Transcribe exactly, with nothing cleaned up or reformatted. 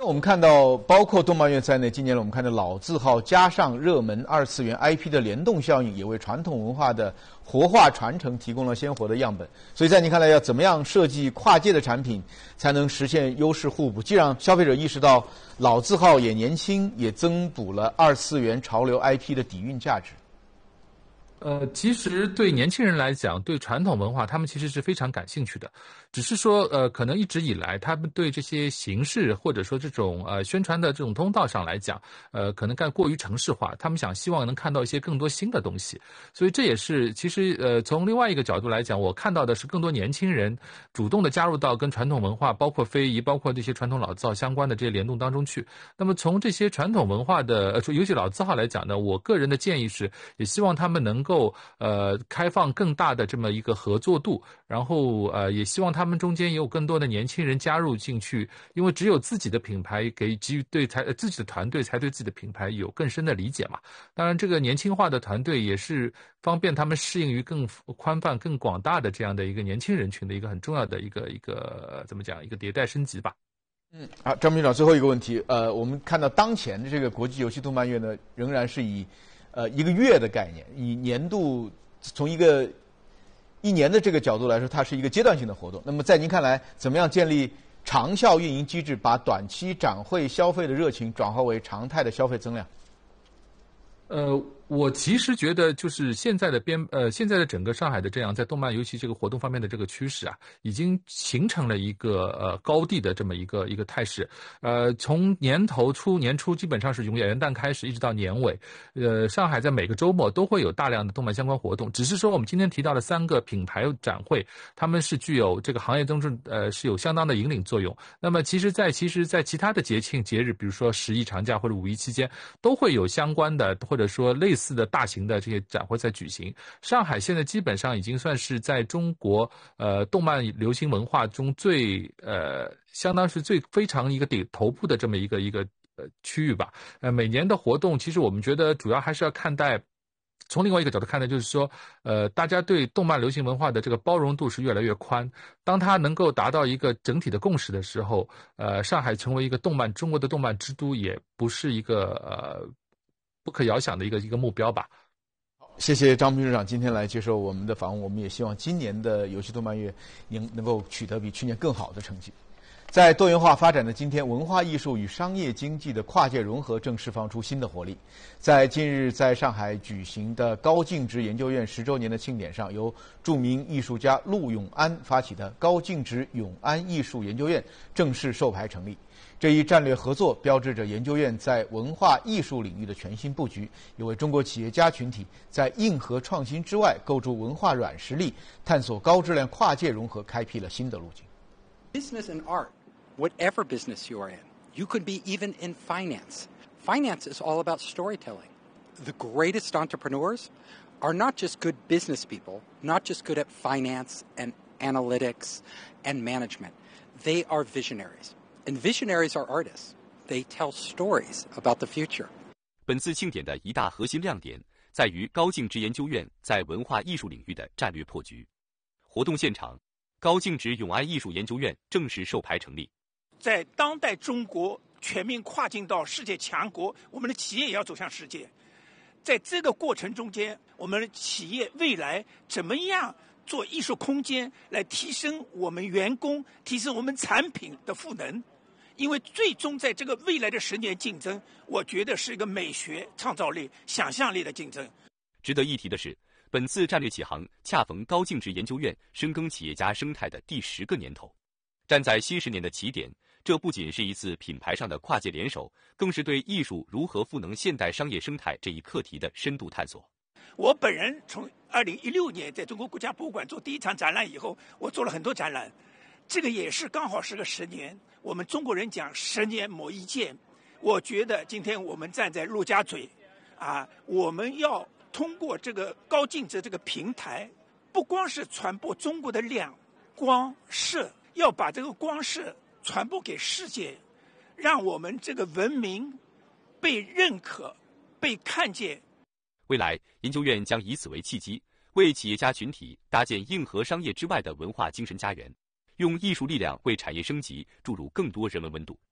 我们看到，包括动漫院在内，今年我们看到老字号加上热门二次元 I P 的联动效应，也为传统文化的活化传承提供了鲜活的样本。所以在您看来，要怎么样设计跨界的产品，才能实现优势互补，既让消费者意识到老字号也年轻，也增补了二次元潮流 I P 的底蕴价值？ 呃，其实对年轻人来讲，对传统文化，他们其实是非常感兴趣的。只是说，呃，可能一直以来，他们对这些形式或者说这种呃宣传的这种通道上来讲，呃，可能更过于程式化。他们想希望能看到一些更多新的东西，所以这也是其实呃从另外一个角度来讲，我看到的是更多年轻人主动的加入到跟传统文化，包括非遗，包括这些传统老字号相关的这些联动当中去。那么从这些传统文化的，呃，尤其老字号来讲呢，我个人的建议是，也希望他们能够呃开放更大的这么一个合作度，然后呃也希望他们中间也有更多的年轻人加入进去，因为只有自己的品牌给给予对才自己的团队才对自己的品牌有更深的理解嘛。当然，这个年轻化的团队也是方便他们适应于更宽泛、更广大的这样的一个年轻人群的一个很重要的一个一个怎么讲一个迭代升级吧。 嗯，好，张秘书长，最后一个问题，呃，我们看到当前的这个国际游戏动漫月呢，仍然是以呃一个月的概念，以年度从一个一年的这个角度来说，它是一个阶段性的活动。那么在您看来，怎么样建立长效运营机制，把短期展会消费的热情转化为常态的消费增量？ 呃，我其实觉得就是现在的边呃，现在的整个上海的这样在动漫尤其这个活动方面的这个趋势啊，已经形成了一个呃高地的这么一个一个态势。呃，从年头初年初基本上是从元旦开始，一直到年尾，呃，上海在每个周末都会有大量的动漫相关活动。只是说我们今天提到的三个品牌展会，他们是具有这个行业当中呃是有相当的引领作用。那么其实在其实在其他的节庆节日，比如说十一长假或者五一期间，都会有相关的或者说类似的大型的这些展会在举行。上海现在基本上已经算是在中国呃动漫流行文化中最呃相当是最非常一个顶头部的这么一个一个呃区域吧。呃每年的活动，其实我们觉得主要还是要看待。从另外一个角度看呢，就是说，呃，大家对动漫流行文化的这个包容度是越来越宽。当它能够达到一个整体的共识的时候，呃，上海成为一个动漫中国的动漫之都，也不是一个呃不可遥想的一个一个目标吧。 好，谢谢张秘书长今天来接受我们的访问。我们也希望今年的游戏动漫月能能够取得比去年更好的成绩。在多元化发展的今天，文化艺术与商业经济的跨界融合正释放出新的活力。在近日在上海举行的高净值研究院十周年的庆典上，由著名艺术家陆永安发起的高净值永安艺术研究院正式授牌成立。这一战略合作标志着研究院在文化艺术领域的全新布局，也为中国企业家群体在硬核创新之外构筑文化软实力，探索高质量跨界融合开辟了新的路径。 Business and art, whatever business you are in, you could be even in finance. Finance is all about storytelling. The greatest entrepreneurs are not just good business people, not just good at finance and analytics and management. They are visionaries. And visionaries are artists. They tell stories about the future. 本次庆典的一大核心亮点在于高净值研究院在文化艺术领域的战略破局。活动现场，高净值永安艺术研究院正式授牌成立。 在当代中国全面跨境到世界强国，我们的企业也要走向世界。在这个过程中间，我们的企业未来怎么样做艺术空间来提升我们员工、提升我们产品的赋能？因为最终在这个未来的十年竞争，我觉得是一个美学、创造力、想象力的竞争。 值得一提的是，本次战略启航恰逢高净值研究院深耕企业家生态的第十个年头，站在新十年的起点，这不仅是一次品牌上的跨界联手，更是对艺术如何赋能现代商业生态这一课题的深度探索。 我本人从二零一六年在中国国家博物馆做第一场展览以后，我做了很多展览，这个也是刚好是个十年。我们中国人讲十年磨一剑，我觉得今天我们站在陆家嘴，啊，我们要通过这个高净值这个平台，不光是传播中国的亮光色，要把这个光色传播给世界，让我们这个文明被认可、被看见。 未来，研究院将以此为契机，为企业家群体搭建硬核商业之外的文化精神家园，用艺术力量为产业升级注入更多人文温度。